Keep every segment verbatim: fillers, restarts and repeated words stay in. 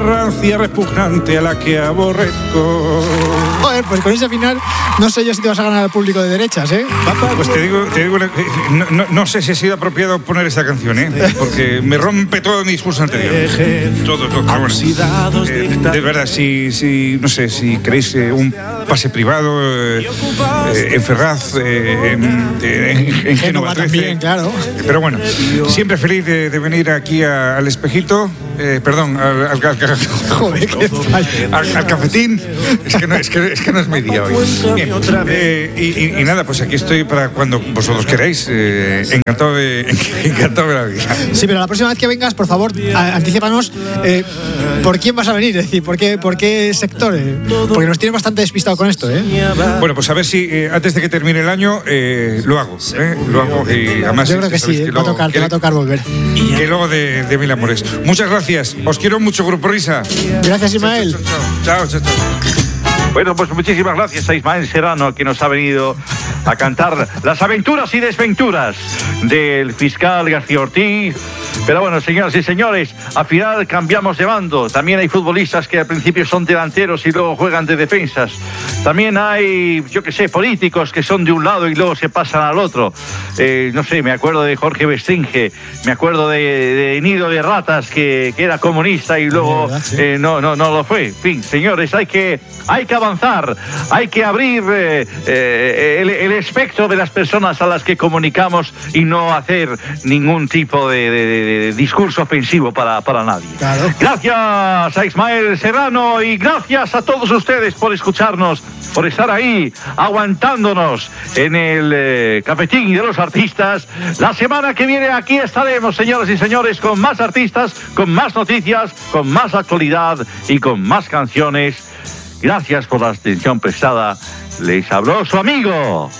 rancia repugnante a la que aborrezco. Joder, pues con ese final no sé yo si te vas a ganar al público de derechas, ¿eh? Papá, pues te digo, te digo una, no, no, no sé si ha sido apropiado poner esta canción, ¿eh? Porque me rompe todo mi discurso anterior. Todo, todo. Bueno, eh, de verdad, si, si, no sé, si queréis eh, un pase privado eh, eh, en Ferraz, eh, en, en, en Génova trece. También, claro. Pero bueno, siempre feliz de, de venir aquí a, al espejito, eh, perdón, al, al, al, Joder, qué al, al cafetín. Es que no es, que, es, que no es mi día hoy. Bien, eh, y, y, y nada, pues aquí estoy para cuando vosotros queráis. Eh, encantado, de, encantado de la vida. Sí, pero la próxima vez que vengas, por favor, anticípanos eh, por quién vas a venir, es decir, por qué, por qué sector. Eh, porque nos tiene bastante despistado con esto, ¿eh? Bueno, pues a ver si eh, antes de que termine el año eh, lo hago. Eh, lo hago y además. Yo creo que sí, que eh, luego, va a tocar, que, te va a tocar volver. Que luego de, de mil amores. Muchas gracias. Os quiero mucho, Grupo Risa. Gracias, Ismael. Chao, chao, chao. chao. Bueno, pues muchísimas gracias a Ismael Serrano, que nos ha venido a cantar las aventuras y desventuras del fiscal García Ortiz. Pero bueno, señoras y señores, al final cambiamos de bando. También hay futbolistas que al principio son delanteros y luego juegan de defensas. También hay, yo qué sé, políticos que son de un lado y luego se pasan al otro. Eh, no sé, me acuerdo de Jorge Bestringe, me acuerdo de, de Nido de Ratas, que, que era comunista y luego eh, no, no, no lo fue. En fin, señores, hay que, hay que avanzar, hay que abrir eh, eh, el, el espectro de las personas a las que comunicamos y no hacer ningún tipo de, de, de discurso ofensivo para, para nadie. Claro. Gracias a Ismael Serrano y gracias a todos ustedes por escucharnos, por estar ahí aguantándonos en el eh, cafetín de los artistas. La semana que viene aquí estaremos, señoras y señores, con más artistas, con más noticias, con más actualidad y con más canciones. Gracias por la atención prestada. Les habló su amigo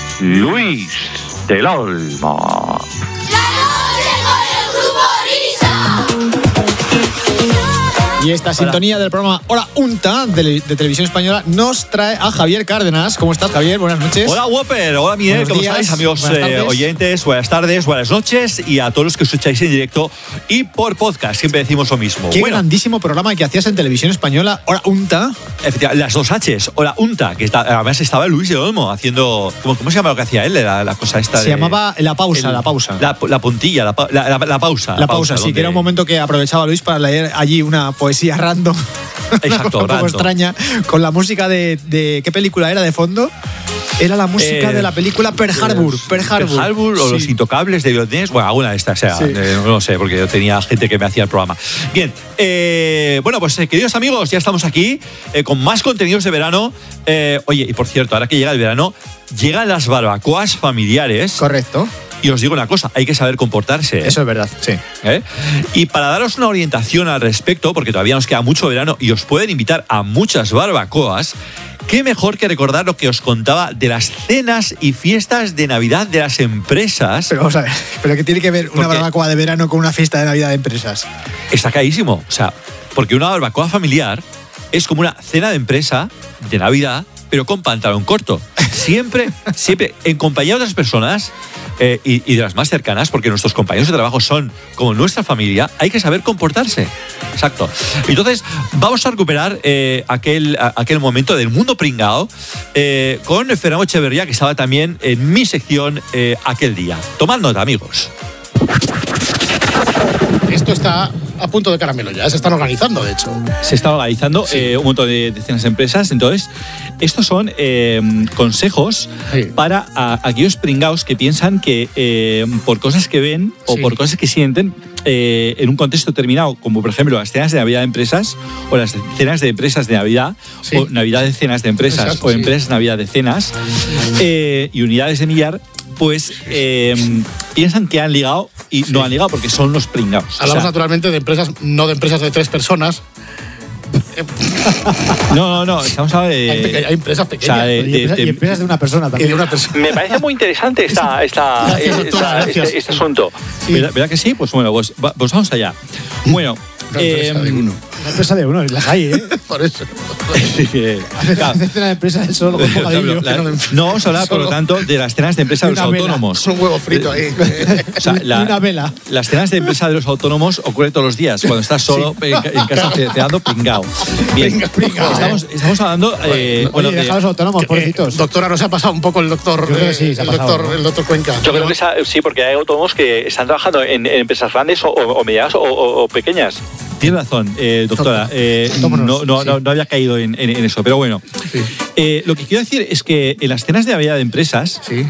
Luis del Olmo. Y esta sintonía del programa Hora Unta de, de Televisión Española nos trae a Javier Cárdenas. ¿Cómo estás, Javier? Buenas noches. Hola, Whopper. Hola, Miguel. Buenos ¿Cómo días. estáis, amigos Buenas eh, oyentes? Buenas tardes, buenas noches y a todos los que escucháis en directo y por podcast. Siempre decimos lo mismo. Qué bueno, grandísimo programa que hacías en Televisión Española, Hora Unta. efectivamente, las dos H's. Hola, Unta, que está, además estaba Luis del Olmo haciendo... ¿Cómo, cómo se llama lo que hacía él? La, la cosa esta Se de, llamaba La Pausa, el, La Pausa. La, la puntilla, la, la, la, la pausa. La, la pausa, sí, donde... que era un momento que aprovechaba Luis para leer allí una poesía random. Exacto, un poco random. extraña, con la música de, de... ¿Qué película era de fondo? Era la música Eh, de la película Pearl Harbor. Pearl Harbor, Pearl Harbor o sí. Los Intocables de Violet. Bueno, alguna de estas, o sea, Sí. eh, no lo sé, porque yo tenía gente que me hacía el programa. Bien, eh, bueno, pues eh, queridos amigos, ya estamos aquí eh, con más contenidos de verano. Eh, oye, y por cierto, ahora que llega el verano, llegan las barbacoas familiares. Correcto. Y os digo una cosa, hay que saber comportarse. ¿eh? Eso es verdad, sí. ¿Eh? Y para daros una orientación al respecto, porque todavía nos queda mucho verano y os pueden invitar a muchas barbacoas, qué mejor que recordar lo que os contaba de las cenas y fiestas de Navidad de las empresas. Pero vamos a ver, ¿pero qué tiene que ver una Porque- barbacoa de verano con una fiesta de Navidad de empresas? Está carísimo. O sea, porque una barbacoa familiar es como una cena de empresa de Navidad, pero con pantalón corto. Siempre, siempre en compañía de otras personas eh, y, y de las más cercanas, porque nuestros compañeros de trabajo son como nuestra familia, hay que saber comportarse. Exacto. Entonces, vamos a recuperar eh, aquel, a- aquel momento del mundo pringao eh, con Fernando Echeverría, que estaba también en mi sección eh, aquel día. Tomad nota, amigos. Esto está a punto de caramelo ya, se están organizando, de hecho. Se está organizando Sí. eh, un montón de decenas de empresas. Entonces, estos son eh, consejos Sí. para a- aquellos pringaos que piensan que eh, por cosas que ven o Sí. por cosas que sienten eh, en un contexto determinado, como por ejemplo las cenas de Navidad de empresas o las cenas de empresas de Navidad Sí. o Navidad de cenas de empresas Exacto, o sí. empresas Navidad de cenas eh, y unidades de millar, pues eh, piensan que han ligado y no han ligado porque son los pringaos. O Hablamos sea, naturalmente de empresas, no de empresas de tres personas. no, no, no, estamos hablando de... Hay, peque- hay empresas o pequeñas. sea, de- Y empresas, de- y empresas de una persona y también. de una persona. Me parece muy interesante esta, esta, Gracias, esta- doctora, gracias. este, este asunto. Sí. ¿Verdad, verdad que sí? Pues bueno, pues, va- pues vamos allá. Bueno, Una empresa eh, de uno. La empresa de uno, las hay, ¿eh? Por eso. Hace cena de empresa del solo con bocadillo. La- no vamos a hablar, por lo tanto, de las cenas de empresa de los Una vela. autónomos. Un huevo frito ahí. O sea, Y una vela. Las cenas de empresa de los autónomos ocurren todos los días, cuando estás solo en, ca- en casa ce- cenando pringao. Bien, Pringa- pringao, estamos, estamos hablando eh, bueno, Oye, de- deja a los autónomos, Eh, pobrecitos. doctora, ¿nos ha pasado un poco el doctor, Yo creo que eh, sí, se ha el, pasado, doctor ¿no? el doctor Cuenca? Yo creo que esa- sí, porque hay autónomos que están trabajando en, en empresas grandes o, o- o medianas o, o- o pequeñas. Tiene razón, eh, doctora. Eh, Tómanos, no, no, sí. no, no había caído en, en- en eso, pero bueno. Eh, lo que quiero decir es que en las cenas de Navidad de empresas, Sí.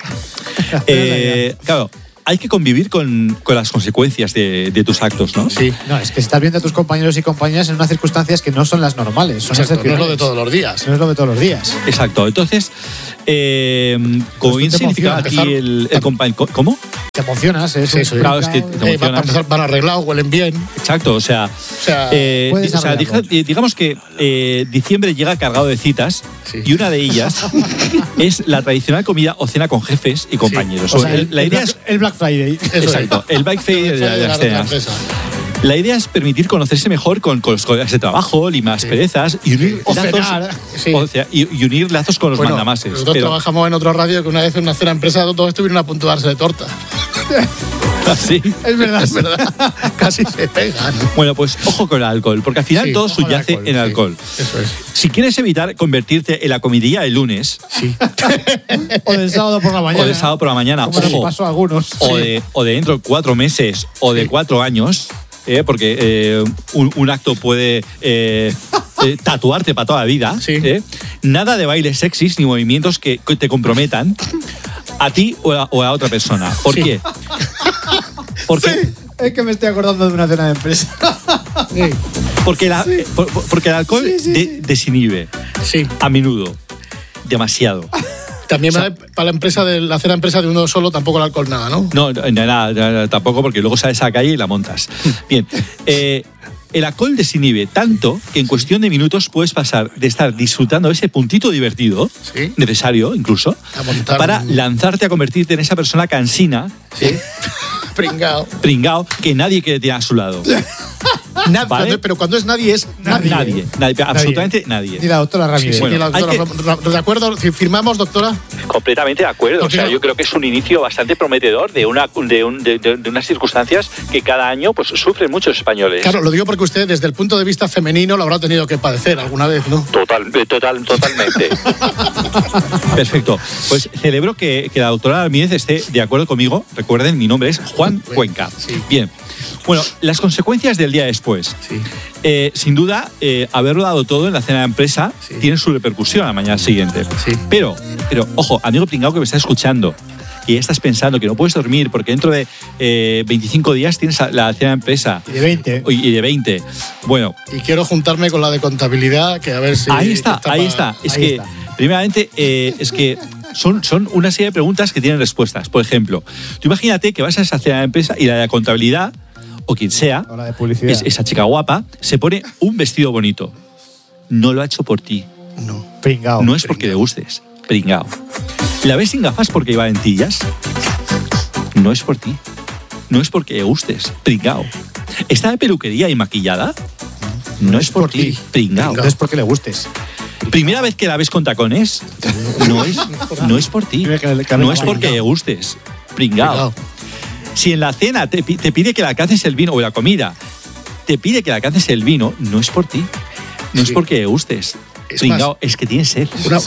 eh, claro, hay que convivir con, con las consecuencias de, de tus actos, ¿no? Sí. No, es que estás viendo a tus compañeros y compañeras en unas circunstancias que no son las normales. Son Exacto, no es lo de excepcionales. todos los días. No es lo de todos los días. Exacto. Entonces, eh, como Pues bien tú te significaba emocionas, aquí el, el compañero. ¿Cómo? Te emocionas, es Sí, un sí. Claro, es que pringao. te Eh, van, emocionas. van arreglados, huelen bien. Exacto, o sea, O sea, eh, puedes di- o sea, arreglarlo. dija- digamos que eh, diciembre llega cargado de citas Sí. y una de ellas es la tradicional comida o cena con jefes y compañeros. O sea, El- el, la el idea Black, es el Black Friday. Eso es. exacto, el bike fair de, Puede de llegar las a otra cenas. empresa. La idea es permitir conocerse mejor con, con los colegas de trabajo, limar perezas y unir O lazos, cenar. Sí. o sea, y, y unir lazos con los Bueno, mandamases. nosotros Pero- trabajamos en otra radio que una vez en una cena empresa todos estuvieron a punto de darse de torta. ¿Sí? Es verdad. Es verdad. Casi se pegan. Bueno, pues ojo con el alcohol, porque al final Sí, todo ojo al subyace alcohol, en sí. alcohol. Eso es. Si quieres evitar convertirte en la comidilla del lunes O del sábado por la mañana. o del sábado por la mañana, Como nos ojo, pasó a algunos. o, Sí. de, o de dentro de cuatro meses o de cuatro años, eh, porque eh, un, un acto puede eh, eh, tatuarte para toda la vida. Sí. eh. Nada de bailes sexys ni movimientos que, que te comprometan a ti o a, o a otra persona. ¿Por Sí. qué? Porque, Es que me estoy acordando de una cena de empresa. Sí. porque, la- eh, por- por- porque el alcohol Sí, sí, de- sí. desinhibe Sí. a menudo. Demasiado. También vale para la empresa de la cena empresa de uno solo tampoco el alcohol nada, ¿no? No, no, nada, nada, tampoco, porque luego sales a la calle y la montas. Bien, eh, el alcohol desinhibe tanto que en cuestión de minutos puedes pasar de estar disfrutando de ese puntito divertido, Sí. necesario incluso, A montar para un- lanzarte a convertirte en esa persona cansina, Sí. Pringao. pringao, que nadie quiere tener a su lado. Nad- Vale. cuando- pero cuando es nadie es Nadie. nadie. Nadie, nadie, absolutamente nadie. Ni la doctora Ramírez. Sí, Bueno, y la hay doctora, ¿de acuerdo? Si ¿Firmamos, doctora? Completamente de acuerdo. O Porque sea, no- yo creo que es un inicio bastante prometedor de, una, de, un- de- de- de unas circunstancias que cada año pues, sufren muchos españoles. Claro, lo digo porque usted desde el punto de vista femenino lo habrá tenido que padecer alguna vez, ¿no? Total, eh, total, totalmente. Perfecto. Pues celebro que, que la doctora Ramírez esté de acuerdo conmigo. Recuerden, mi nombre es Juan Cuenca. Sí. Bien. Bueno, las consecuencias del día después. Sí. Eh, sin duda, eh, haberlo dado todo en la cena de empresa Sí. tiene su repercusión a la mañana siguiente. Sí. Pero, pero, ojo, amigo pringao que me está escuchando y ya estás pensando que no puedes dormir porque dentro de eh, veinticinco días tienes la cena de empresa. Y de veinte. Y de veinte. Bueno, Y quiero juntarme con la de contabilidad, que a ver si... ahí está, que ahí pa- está. Es ahí que, está. primeramente, eh, es que son, son una serie de preguntas que tienen respuestas. Por ejemplo, tú imagínate que vas a esa cena de empresa y la de contabilidad, o quien sea, O la de publicidad. es- esa chica guapa, se pone un vestido bonito. No lo ha hecho por ti. No. Pringao. No es porque le gustes. Pringao. ¿La ves sin gafas porque lleva lentillas? No es por ti. No es porque le gustes. Pringao. ¿Está de peluquería y maquillada? No es por ti. Pringao. No es porque le gustes. ¿Primera vez que la ves con tacones? No es, no es por ti. Mira que le- que le No es baila. porque le gustes. Pringao. Pringao. Si en la cena te, pi- te pide que le alcances el vino o la comida, te pide que le alcances el vino, no es por ti. No es Sí. porque le gustes. Es Pringao, más- es que tienes sed. Una...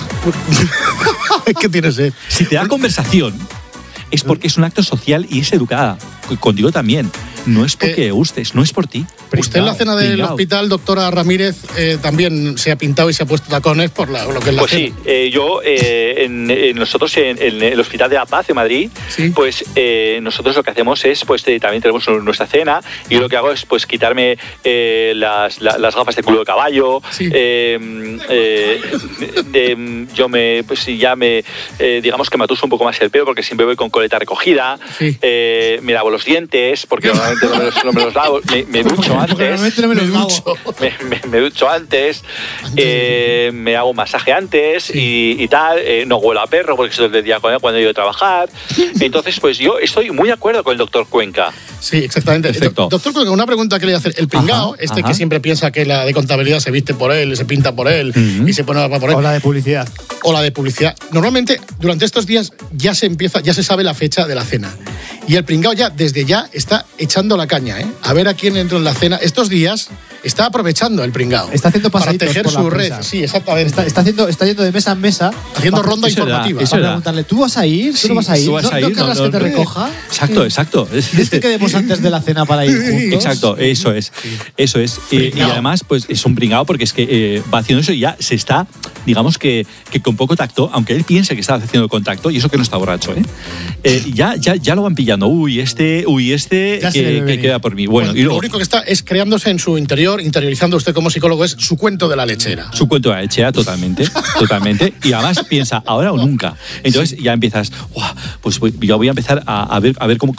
¿Qué tienes, eh? Si te da conversación, es porque es un acto social y es educada. C- Contigo también. No es porque Eh, le gustes, no es por ti. Usted en la cena del Pringao. hospital, doctora Ramírez, eh, también se ha pintado y se ha puesto tacones por la- lo que es la Pues cena. sí, eh, yo, eh, en, en nosotros en, en el Hospital de la Paz de Madrid, Sí. pues eh, nosotros lo que hacemos es, pues eh, también tenemos nuestra cena y lo que hago es pues quitarme eh, las, la- las gafas de culo de caballo, Sí. eh, eh, de- yo me, pues sí, ya me, eh, digamos que me atuso un poco más el pelo porque siempre voy con coleta recogida, Sí. eh, me lavo los dientes porque normalmente no me los, no me los lavo, me, me ducho antes. No me, Me lo ducho. Me, me- me ducho antes, eh, me hago un masaje antes y, y tal, eh, no huelo a perro porque estoy todo el día con él cuando he ido a trabajar. Entonces, pues yo estoy muy de acuerdo con el doctor Cuenca. Sí, exactamente. Perfecto. Do- Doctor, Cuenca, una pregunta que le voy a hacer. El pringao, Ajá, este ajá. que siempre piensa que la de contabilidad se viste por él, se pinta por él y se pone por él. O la de publicidad. O la de publicidad. Normalmente, durante estos días ya se empieza, ya se sabe la fecha de la cena. Y el pringao ya, desde ya, está echando la caña, ¿eh? A ver a quién entra en la cena. Estos días está aprovechando el pringao. Está haciendo para pasaditos tejer por la su red. empresa. Sí, exactamente. Está, está, haciendo, está yendo de mesa en mesa. haciendo para- ronda eso es verdad, informativa. eso Para es preguntarle, ¿tú vas a ir? ¿Tú Sí, no vas a ir? ¿tú vas ¿No, a no ir? querrás No, que te no, no. recoja? Exacto, exacto. ¿Quieres que quedemos antes de la cena para ir juntos? Exacto, eso es. Eso es. Eh, y además, pues es un pringao porque es que eh, va haciendo eso y ya se está, digamos que, que con poco tacto, aunque él piense que está haciendo contacto, y eso que no está borracho, ¿eh? Eh, ya, ya, ya lo van pillando. Uy, este, uy, este, Ya se le ve que, que venir. queda por mí. Bueno, Bueno, y lo luego, único que está es creándose en su interior, interiorizando usted como psicólogo, es su cuento de la lechera. su cuento de la lechera, totalmente, totalmente. Y además piensa, ahora o nunca. Entonces ya empiezas, "Uah, pues voy- yo voy a empezar a, a ver, a ver cómo,